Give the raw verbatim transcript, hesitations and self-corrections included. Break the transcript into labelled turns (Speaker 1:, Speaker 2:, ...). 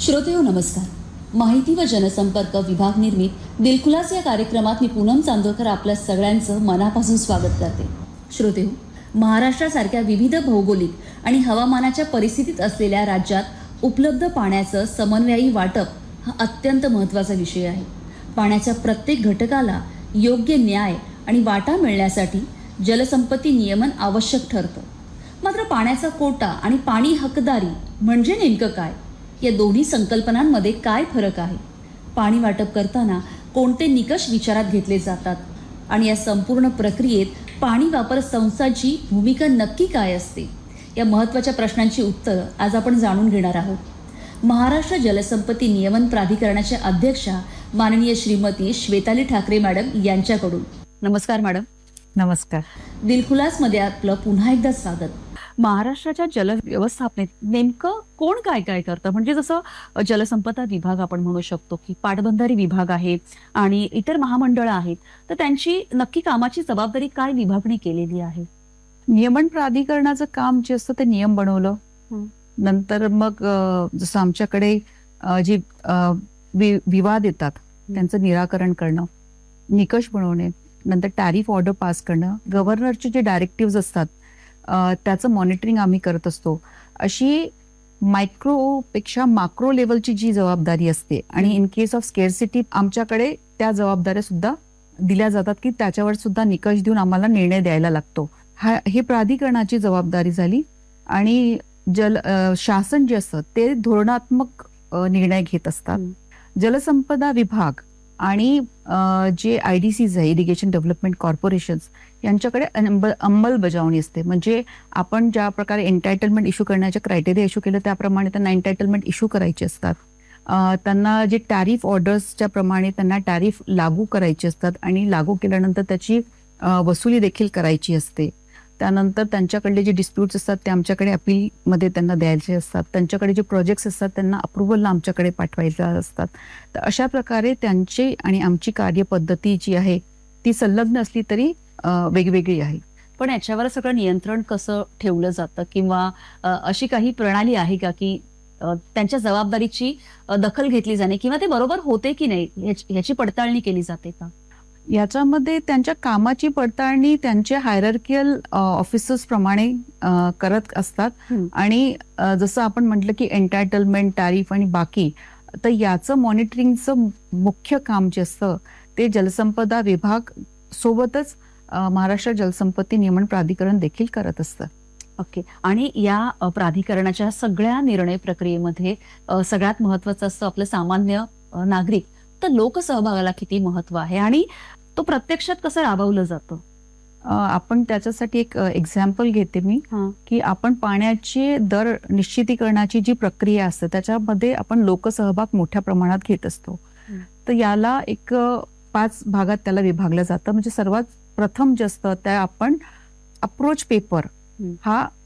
Speaker 1: श्रोतेहो नमस्कार. माहिती व जनसंपर्क विभाग निर्मित दिलखुलास या कार्यक्रमात मी पूनम चांदोरकर आपल्या सगळ्यांचं मनापासून स्वागत करते. श्रोतेहो, महाराष्ट्रासारख्या विविध भौगोलिक आणि हवामानाच्या परिस्थितीत असलेल्या राज्यात उपलब्ध पाण्याचं समन्वयी वाटप हा अत्यंत महत्त्वाचा विषय आहे. पाण्याच्या प्रत्येक घटकाला योग्य न्याय आणि वाटा मिळण्यासाठी जलसंपत्ती नियमन आवश्यक ठरतं. मात्र पाण्याचा कोटा आणि पाणी हकदारी म्हणजे नेमकं काय, या दोन्ही संकल्पनांमध्ये काय फरक आहे, पाणी वाटप करताना कोणते निकष विचारात घेतले जातात आणि या संपूर्ण प्रक्रियेत पाणी वापर संस्थांची भूमिका नक्की काय असते, या महत्त्वाच्या प्रश्नांची उत्तरं आज आपण जाणून घेणार आहोत. महाराष्ट्र जलसंपत्ती नियमन प्राधिकरणाच्या अध्यक्षा माननीय श्रीमती श्वेताली ठाकरे मॅडम यांच्याकडून. नमस्कार मॅडम.
Speaker 2: नमस्कार.
Speaker 1: दिलखुलासमध्ये आपलं पुन्हा एकदा स्वागत. महाराष्ट्राच्या जल व्यवस्थापनेत नेमकं कोण काय काय करतं, म्हणजे जसं जलसंपदा विभाग आपण म्हणू शकतो की पाटबंधारी विभाग आहे आणि इतर महामंडळं आहेत, तर त्यांची नक्की कामाची जबाबदारी काय विभागणी केलेली आहे?
Speaker 2: नियमन प्राधिकरणाचं काम जे असतं ते नियम बनवलं, नंतर मग जसं आमच्याकडे जे विवाद येतात त्यांचं निराकरण करणं, निकष बनवणे, नंतर टॅरिफ ऑर्डर पास करणं, गव्हर्नरचे जे डायरेक्टिव्ह असतात त्याचं मॉनिटरिंग आम्ही करत असतो. अशी मायक्रोपेक्षा माक्रो लेवलची जी जबाबदारी असते आणि इन केस ऑफ स्केअरसिटी आमच्याकडे त्या जबाबदाऱ्या सुद्धा दिल्या जातात की त्याच्यावर सुद्धा निकष देऊन आम्हाला निर्णय द्यायला लागतो. हा हे प्राधिकरणाची जबाबदारी झाली. आणि जल शासन जे असतं ते धोरणात्मक निर्णय घेत असतात. जलसंपदा विभाग आणि जे आय डी सीज आहे, इरिगेशन डेव्हलपमेंट कॉर्पोरेशन्स, यांच्याकडे अंमलबजावणी असते. म्हणजे आपण ज्या प्रकारे एन्टायटलमेंट इश्यू करण्याचे क्रायटेरिया इश्यू केलं त्याप्रमाणे त्यांना एन्टायटलमेंट इश्यू करायचे असतात. त्यांना जे टॅरिफ ऑर्डर्सच्या प्रमाणे त्यांना टॅरिफ लागू करायचे असतात आणि लागू केल्यानंतर त्याची वसुली देखील करायची असते. त्यानंतर त्यांच्याकडले जे डिस्प्यूट्स असतात ते आमच्याकडे अपीलमध्ये त्यांना द्यायचे असतात. त्यांच्याकडे जे प्रोजेक्ट्स असतात त्यांना अप्रुव्हलला आमच्याकडे पाठवायचे असतात. तर अशा प्रकारे त्यांची आणि आमची कार्यपद्धती जी आहे ती संलग्न असली तरी वेगवेगळी आहे.
Speaker 1: पण याच्यावर सगळं नियंत्रण कसं ठेवलं जातं, किंवा अशी काही प्रणाली आहे का की त्यांच्या जबाबदारीची दखल घेतली जाणे किंवा ते बरोबर होते की नाही याची पडताळणी केली जाते का?
Speaker 2: याच्यामध्ये त्यांच्या कामाची पडताळणी त्यांच्या हायरार्कियल ऑफिसर्स प्रमाणे करत असतात. आणि जसं आपण म्हटलं की एन्टायटलमेंट, टॅरिफ आणि बाकी, तर याचं मॉनिटरिंगचं मुख्य काम जे असतं ते जलसंपदा विभाग सोबतच महाराष्ट्र जलसंपत्ती नियमन प्राधिकरण देखील करत असतं.
Speaker 1: ओके. आणि या प्राधिकरणाच्या सगळ्या निर्णय प्रक्रियेमध्ये सगळ्यात महत्वाचं असतं आपलं सामान्य नागरिक. तर लोकसहभागाला किती महत्व आहे आणि तो प्रत्यक्षात कसं राबवलं जातं?
Speaker 2: आपण त्याच्यासाठी एक एक्झाम्पल घेते मी, की आपण पाण्याची दर निश्चितीकरणाची जी प्रक्रिया असते त्याच्यामध्ये आपण लोकसहभाग मोठ्या प्रमाणात घेत असतो. तर याला एक पाच भागात त्याला विभागलं जातं. म्हणजे सर्वात प्रथम जे असतं त्या आपण अप्रोच पेपर हा